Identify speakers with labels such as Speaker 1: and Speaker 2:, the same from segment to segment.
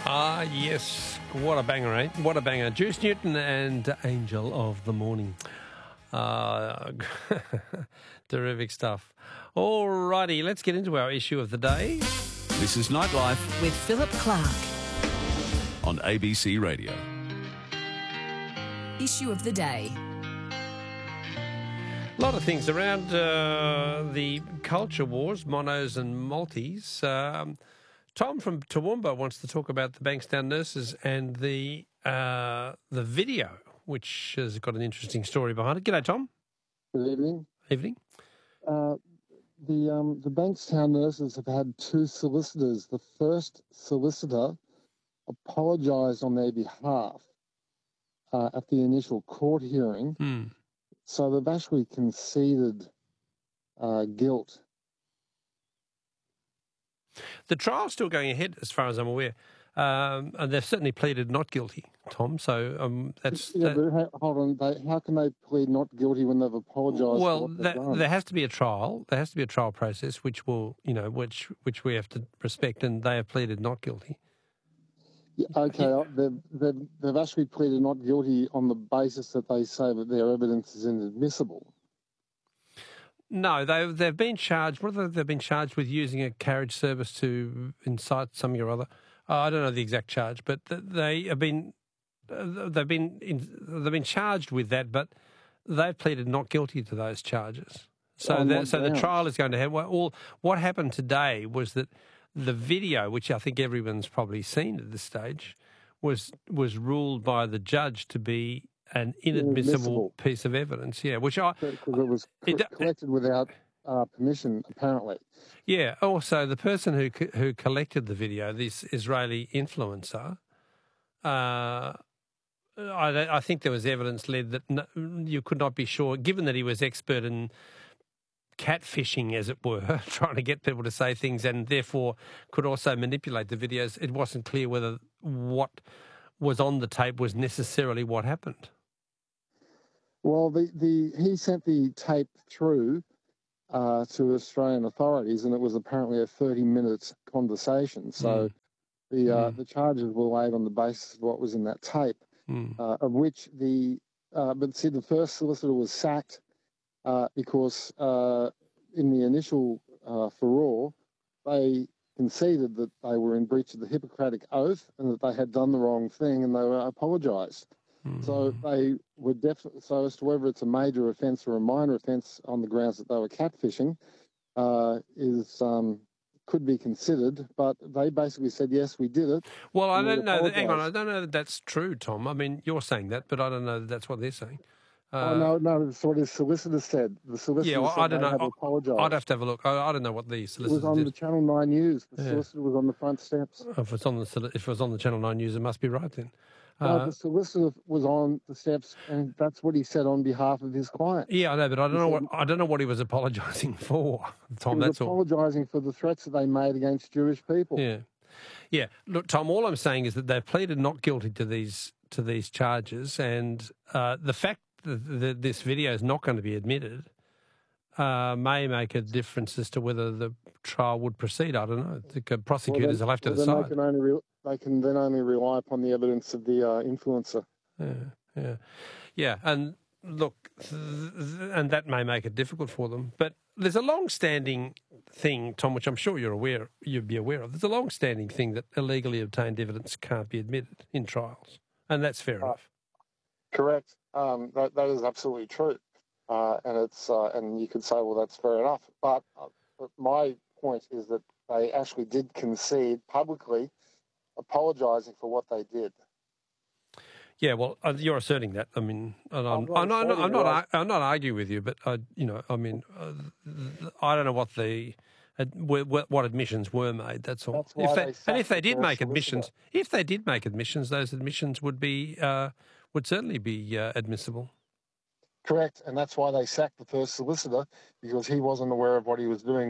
Speaker 1: Ah, yes. What a banger, eh? What a banger. Juice Newton and Angel of the Morning. Terrific stuff. All righty, let's get into our issue of the day.
Speaker 2: This is Nightlife
Speaker 3: with Philip Clark.
Speaker 2: on ABC Radio.
Speaker 3: Issue of the day.
Speaker 1: A lot of things around the culture wars, monos and multis. Tom from Toowoomba wants to talk about the Bankstown nurses and the video, which has got an interesting story behind it. G'day, Tom.
Speaker 4: Good evening.
Speaker 1: Evening.
Speaker 4: The Bankstown nurses have had two solicitors. The first solicitor apologised on their behalf at the initial court hearing. So they've actually conceded guilt.
Speaker 1: The trial's still going ahead, as far as I'm aware, and they've certainly pleaded not guilty, Tom. So that's
Speaker 4: But hold on. How can they plead not guilty when they've apologised?
Speaker 1: well.
Speaker 4: For what they've done?
Speaker 1: There has to be a trial. There has to be a trial process, which will, which we have to respect, and they have pleaded not guilty.
Speaker 4: Yeah, okay, they've actually pleaded not guilty on the basis that they say that their evidence is inadmissible.
Speaker 1: No, they've been charged. They've been charged with using a carriage service to incite something or other. I don't know the exact charge, but they've been charged with that. But they've pleaded not guilty to those charges. So the trial is going to have what happened today was that the video, which I think everyone's probably seen at this stage, was ruled by the judge to be an inadmissible piece of evidence. Yeah, which because
Speaker 4: it was collected without permission, apparently.
Speaker 1: Yeah. Also, the person who collected the video, this Israeli influencer, I think there was evidence led that you could not be sure, given that he was expert in catfishing, as it were, trying to get people to say things and therefore could also manipulate the videos. It wasn't clear whether what was on the tape was necessarily what happened.
Speaker 4: Well, he sent the tape through to Australian authorities, and it was apparently a 30-minute conversation. So the charges were laid on the basis of what was in that tape, of which the first solicitor was sacked because in the initial furore, they conceded that they were in breach of the Hippocratic Oath and that they had done the wrong thing, and they were apologised. So they were definitely, so as to whether it's a major offence or a minor offence on the grounds that they were catfishing could be considered, but they basically said, yes, we did it.
Speaker 1: Well, I don't know. Hang on, I don't know that that's true, Tom. I mean, you're saying that, but I don't know that that's what they're saying.
Speaker 4: No, that's what his solicitor said. The solicitor said
Speaker 1: I don't know.
Speaker 4: Apologised.
Speaker 1: I'd have to have a look. I don't know what the solicitor did.
Speaker 4: It was on the Channel 9 News. The solicitor was on the front steps.
Speaker 1: If it was on the Channel 9 News, it must be right then.
Speaker 4: The solicitor was on the steps, and that's what he said on behalf of his client.
Speaker 1: Yeah, I know, but I don't know what he was apologising for, Tom.
Speaker 4: He was apologising for the threats that they made against Jewish people.
Speaker 1: Yeah. Look, Tom, all I'm saying is that they've pleaded not guilty to these charges, and the fact that this video is not going to be admitted may make a difference as to whether the trial would proceed. I don't know. The prosecutors will have to decide.
Speaker 4: They can then only rely upon the evidence of the influencer.
Speaker 1: Yeah. And look, and that may make it difficult for them. But there's a long-standing thing, Tom, which I'm sure you'd be aware of. There's a long-standing thing that illegally obtained evidence can't be admitted in trials, and that's fair enough.
Speaker 4: Correct. That is absolutely true, and it's and you could say, well, that's fair enough. But my point is that they actually did concede publicly, apologising for what they did. Yeah,
Speaker 1: well, you're asserting that. I mean, I'm not arguing with you, but I don't know what admissions were made. That's all. If they did make admissions, those admissions would certainly be admissible.
Speaker 4: Correct, and that's why they sacked the first solicitor, because he wasn't aware of what he was doing.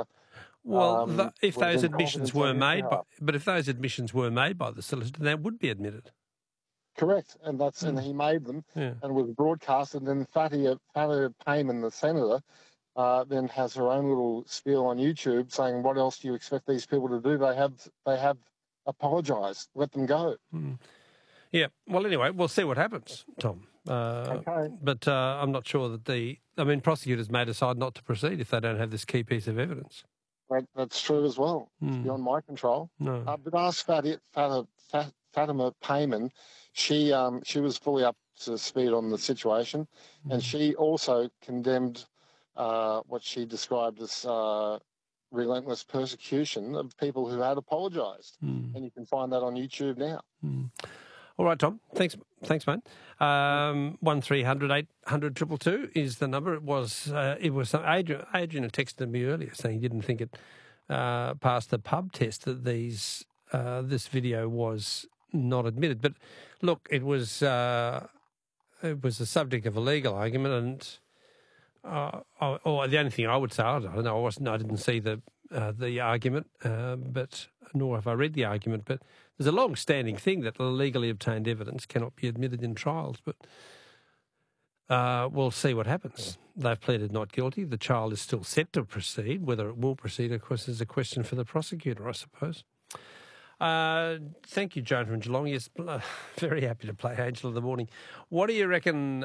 Speaker 1: If those admissions were made by the solicitor, they would be admitted.
Speaker 4: Correct, and he made them, and was broadcasted. And then Fatia Payman, the senator, then has her own little spiel on YouTube saying, "What else do you expect these people to do? They have apologise. Let them go.
Speaker 1: Yeah. Well, anyway, we'll see what happens, Tom.
Speaker 4: Okay.
Speaker 1: But I'm not sure that prosecutors may decide not to proceed if they don't have this key piece of evidence.
Speaker 4: That's true as well. It's beyond my control.
Speaker 1: No.
Speaker 4: But ask Fatima Payman. She was fully up to speed on the situation, and she also condemned what she described as relentless persecution of people who had apologised. And you can find that on YouTube now.
Speaker 1: All right, Tom. Thanks, mate. 1300 800 222 is the number. It was Adrian had texted me earlier saying he didn't think it passed the pub test that this video was not admitted. But look, it was the subject of a legal argument, and or the only thing I would say, I don't know, I didn't see the argument, but nor have I read the argument, but there's a long-standing thing that legally obtained evidence cannot be admitted in trials, but we'll see what happens. They've pleaded not guilty. The trial is still set to proceed. Whether it will proceed, of course, is a question for the prosecutor, I suppose. Thank you, Joan from Geelong. Yes, very happy to play Angel of the Morning. What do you reckon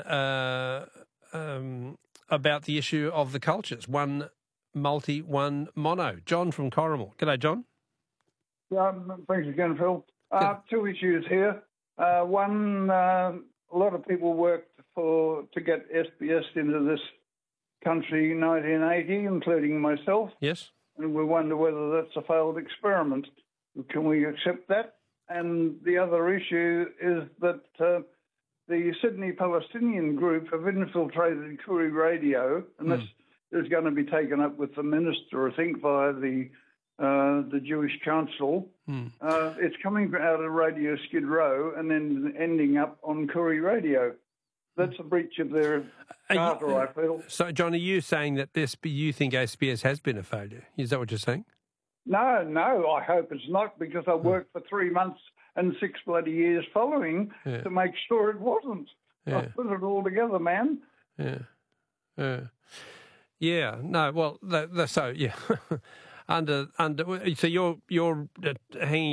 Speaker 1: about the issue of the cultures? One multi, one mono. John from Corrimal. G'day, John.
Speaker 5: Thanks again, Phil. Two issues here. One, a lot of people worked to get SBS into this country in 1980, including myself.
Speaker 1: Yes.
Speaker 5: And we wonder whether that's a failed experiment. Can we accept that? And the other issue is that the Sydney Palestinian group have infiltrated Koori Radio, and this is going to be taken up with the minister, I think, via the Jewish Council. It's coming out of Radio Skid Row and then ending up on Koori Radio. That's a breach of their charter, I feel.
Speaker 1: So, John, are you saying that you think SBS has been a failure? Is that what you're saying?
Speaker 5: No, I hope it's not, because I worked for 3 months and 6 bloody years following to make sure it wasn't. I put it all together, man.
Speaker 1: Yeah. No. Well, so yeah. So you're hanging